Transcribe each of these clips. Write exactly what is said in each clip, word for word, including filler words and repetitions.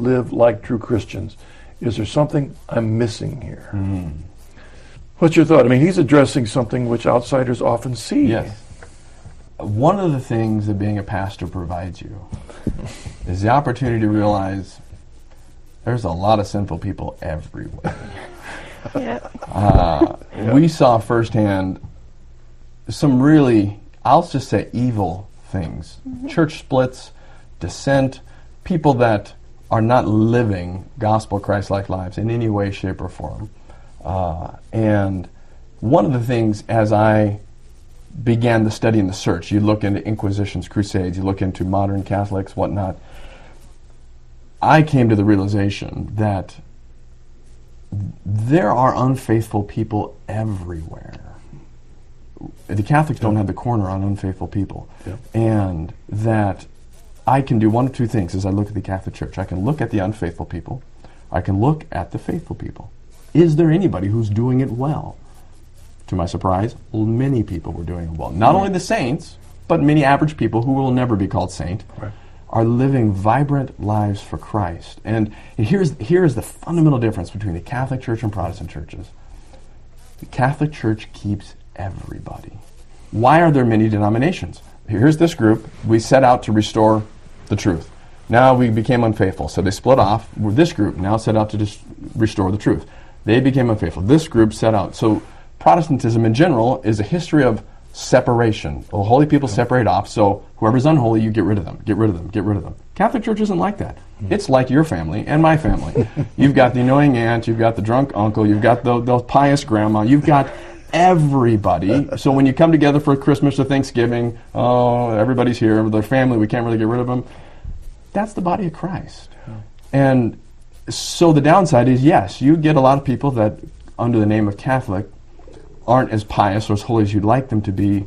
live like true Christians. Is there something I'm missing here? Mm. What's your thought? I mean, he's addressing something which outsiders often see. Yes. One of the things that being a pastor provides you is the opportunity to realize there's a lot of sinful people everywhere. Yeah. Uh, Yeah. We saw firsthand some really, I'll just say, evil things. Mm-hmm. Church splits, dissent, people that are not living gospel Christ-like lives in any way, shape, or form. Uh, and one of the things, as I began the study and the search, you look into Inquisitions, Crusades, you look into modern Catholics, whatnot, I came to the realization that there are unfaithful people everywhere. The Catholics don't have the corner on unfaithful people. Yeah. And that I can do one of two things as I look at the Catholic Church. I can look at the unfaithful people. I can look at the faithful people. Is there anybody who's doing it well? To my surprise, many people were doing it well. Not only the saints, but many average people who will never be called saint Right. are living vibrant lives for Christ. And here's, here's the fundamental difference between the Catholic Church and Protestant churches. The Catholic Church keeps everybody. Why are there many denominations? Here's this group. We set out to restore the truth. Now we became unfaithful, so they split off. This group now set out to dis- restore the truth. They became unfaithful. This group set out. So Protestantism in general is a history of separation. Well, holy people separate off, so whoever's unholy, you get rid of them, get rid of them, get rid of them. Catholic Church isn't like that. It's like your family and my family. You've got the annoying aunt, you've got the drunk uncle, you've got the, the pious grandma, you've got everybody. So when you come together for Christmas or Thanksgiving, oh, everybody's here, their family, we can't really get rid of them. That's the body of Christ. And so the downside is, yes, you get a lot of people that, under the name of Catholic, aren't as pious or as holy as you'd like them to be.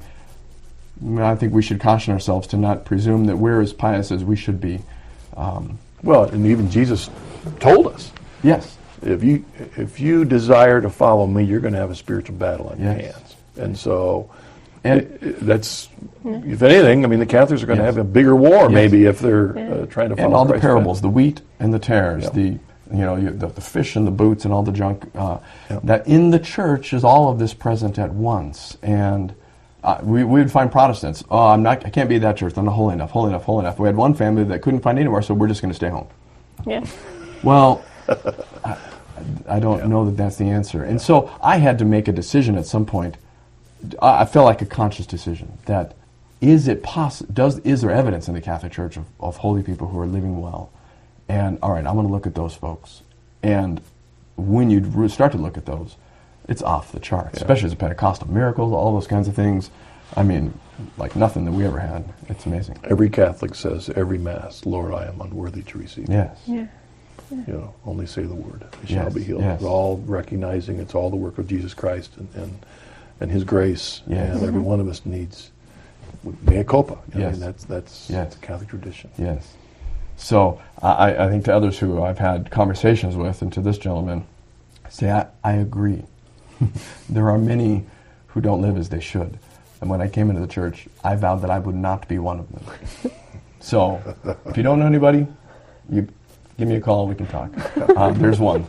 I think we should caution ourselves to not presume that we're as pious as we should be. Um, Well, and even Jesus told us, yes. if you if you desire to follow me, you're going to have a spiritual battle on your Yes. hands. And so And it- it- that's, if anything, I mean, the Catholics are going to Yes. have a bigger war Yes. maybe if they're Yeah. uh, trying to follow and all the Christ. parables, the wheat and the tares, Yeah. the you know you, the, the fish and the boots and all the junk. Uh, Yeah. That in the church is all of this present at once, and uh, we we would find Protestants. Oh, I'm not. I can't be at that church. I'm not holy enough. Holy enough. Holy enough. We had one family that couldn't find anywhere, so we're just going to stay home. Yeah. Well, I, I don't know that that's the answer, and so I had to make a decision at some point. I, I felt like a conscious decision that is it possible? Does is there evidence in the Catholic Church of, of holy people who are living well? And all right, I'm going to look at those folks. And when you re- start to look at those, it's off the charts, Yeah. especially the Pentecostal miracles, all those kinds of things. I mean, like nothing that we ever had. It's amazing. Every Catholic says every Mass, Lord, I am unworthy to receive. Yes. Yeah. You know, only say the word, they shall Yes, be healed. yes. It's all recognizing it's all the work of Jesus Christ and and, and His grace, Yes. and every one of us needs mea culpa. I Yes. mean, that's that's Yes. the Catholic tradition. Yes. So I, I think to others who I've had conversations with, and to this gentleman, I say I, I agree. There are many who don't live as they should. And when I came into the church, I vowed that I would not be one of them. So if you don't know anybody, you give me a call and we can talk. Uh, there's one.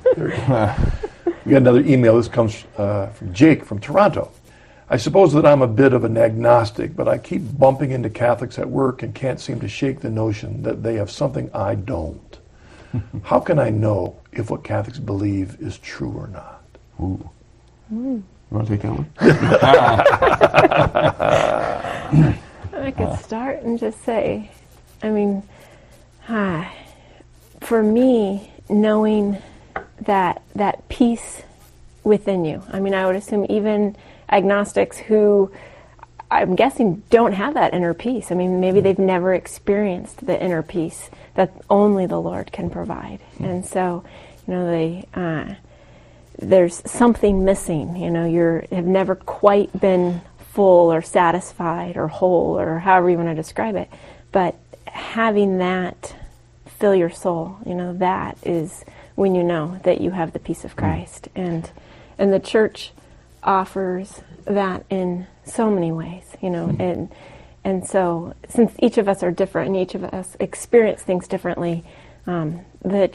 We got another email. This comes uh, from Jake from Toronto. I suppose that I'm a bit of an agnostic, but I keep bumping into Catholics at work and can't seem to shake the notion that they have something I don't. How can I know if what Catholics believe is true or not? Ooh. You want to take that one? I could start and just say, I mean, ah, for me, knowing that that peace within you. I mean, I would assume even agnostics who I'm guessing don't have that inner peace. I mean, maybe they've never experienced the inner peace that only the Lord can provide. And so, you know, they uh, there's something missing. You know, you're have never quite been full or satisfied or whole or however you want to describe it. But having that fill your soul, you know, that is when you know that you have the peace of Christ. And and the church offers that in so many ways, you know, mm-hmm. and and so since each of us are different and each of us experience things differently, um, the